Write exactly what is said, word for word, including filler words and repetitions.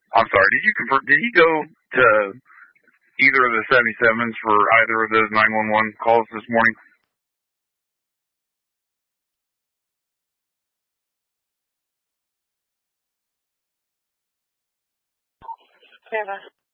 I'm sorry. Did you confirm? Did he go to either of the seventy-sevens for either of those nine one one calls this morning? Yeah.